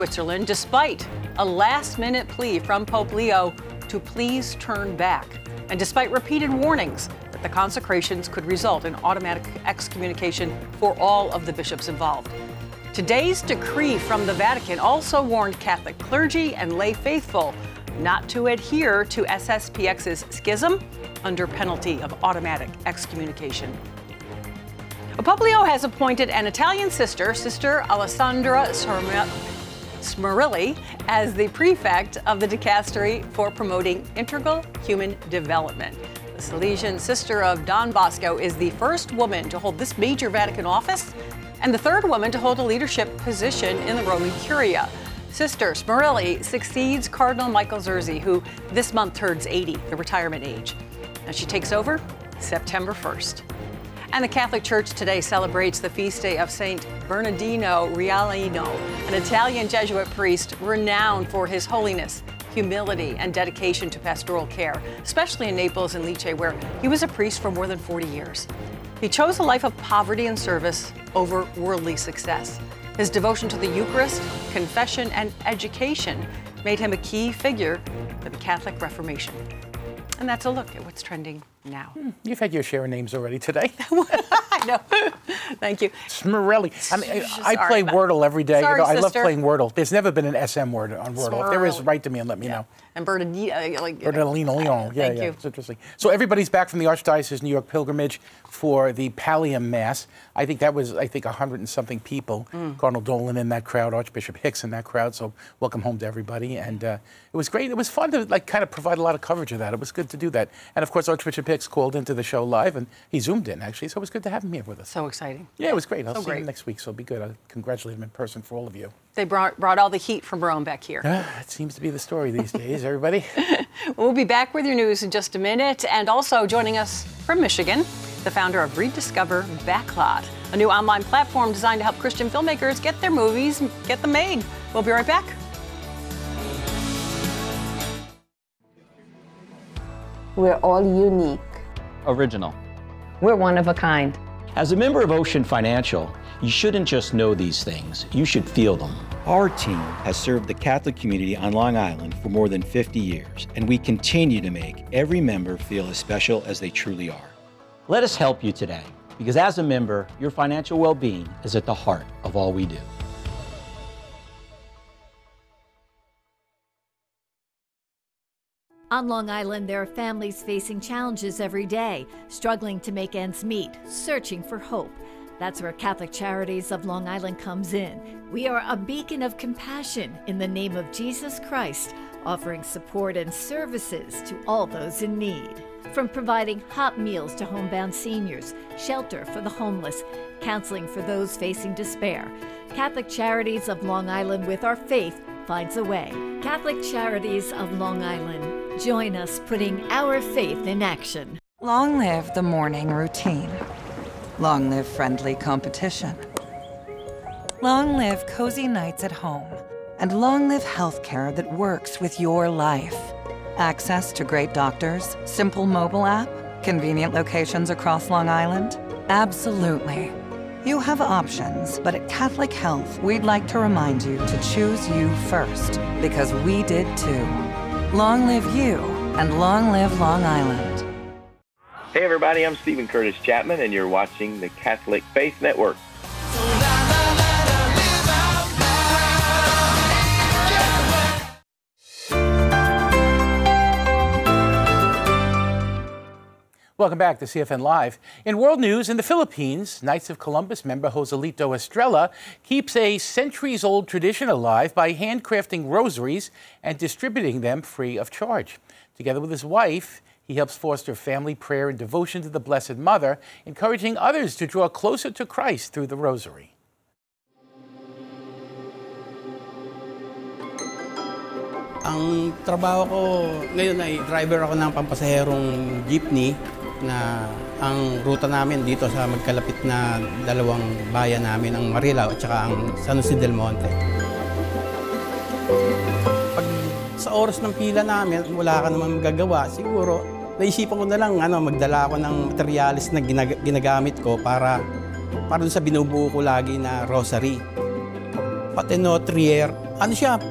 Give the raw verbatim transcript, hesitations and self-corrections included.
Switzerland, despite a last-minute plea from Pope Leo to please turn back, and despite repeated warnings that the consecrations could result in automatic excommunication for all of the bishops involved. Today's decree from the Vatican also warned Catholic clergy and lay faithful not to adhere to S S P X's schism under penalty of automatic excommunication. Pope Leo has appointed an Italian sister, Sister Alessandra Smerilli, as the prefect of the dicastery for promoting integral human development. The Salesian sister of Don Bosco is the first woman to hold this major Vatican office and the third woman to hold a leadership position in the Roman Curia. Sister Smerilli succeeds Cardinal Michael Zerzi, who this month turns eighty, the retirement age. And she takes over September first. And the Catholic Church today celebrates the feast day of Saint Bernardino Realino, an Italian Jesuit priest renowned for his holiness, humility, and dedication to pastoral care, especially in Naples and Lecce, where he was a priest for more than forty years. He chose a life of poverty and service over worldly success. His devotion to the Eucharist, confession, and education made him a key figure for the Catholic Reformation. And that's a look at what's trending now. Hmm, you've had your share of names already today. I know. Thank you. Smerilli. I, mean, I, I play Wordle every day. Sorry, you know, I love sister. playing Wordle. There's never been an S M word on Wordle. Smerilli. If there is, write to me and let me yeah. know. And Bernardino. Like, Bernardino Leon. Yeah, Thank yeah. you. It's interesting. So everybody's back from the Archdiocese New York pilgrimage for the Pallium Mass. I think that was, I think, a hundred and something people. Mm. Cardinal Dolan in that crowd, Archbishop Hicks in that crowd. So welcome home to everybody. And uh, it was great. It was fun to like kind of provide a lot of coverage of that. It was good to do that. And of course, Archbishop Hicks called into the show live, and he zoomed in actually. So it was good to have him here with us. So exciting. Yeah, it was great. I'll so see great. him next week, so it'll be good. I'll congratulate him in person for all of you. They brought, brought all the heat from Rome back here. Uh, it seems to be the story these days, everybody. We'll be back with your news in just a minute. And also joining us from Michigan, the founder of Rediscover Backlot, a new online platform designed to help Christian filmmakers get their movies, get them made. We'll be right back. We're all unique. Original. We're one of a kind. As a member of Ocean Financial, you shouldn't just know these things, you should feel them. Our team has served the Catholic community on Long Island for more than fifty years, and we continue to make every member feel as special as they truly are. Let us help you today, because as a member, your financial well-being is at the heart of all we do. On Long Island, there are families facing challenges every day, struggling to make ends meet, searching for hope. That's where Catholic Charities of Long Island comes in. We are a beacon of compassion in the name of Jesus Christ, offering support and services to all those in need. From providing hot meals to homebound seniors, shelter for the homeless, counseling for those facing despair, Catholic Charities of Long Island, with our faith, finds a way. Catholic Charities of Long Island. Join us putting our faith in action. Long live the morning routine. Long live friendly competition. Long live cozy nights at home. And long live healthcare that works with your life. Access to great doctors, simple mobile app, convenient locations across Long Island? Absolutely. You have options, but at Catholic Health, we'd like to remind you to choose you first, because we did too. Long live you, and long live Long Island. Hey everybody, I'm Stephen Curtis Chapman, and you're watching the Catholic Faith Network. Welcome back to C F N Live. In world news, in the Philippines, Knights of Columbus member Joselito Estrella keeps a centuries-old tradition alive by handcrafting rosaries and distributing them free of charge. Together with his wife, he helps foster family prayer and devotion to the Blessed Mother, encouraging others to draw closer to Christ through the rosary. Ang trabaho ko ngayon ay driver ako ng pampasaherong jeepney na ang ruta namin dito sa magkalapit na dalawang bayan namin, ang Marilao at saka ang San Jose del Monte. Pag sa oras ng pila namin, wala ka naman magagawa, siguro naisipan ko na lang ano, magdala ako ng materialis na ginag ginagamit ko para para dun sa binubuo ko lagi na rosary. Paternoster, ano siya,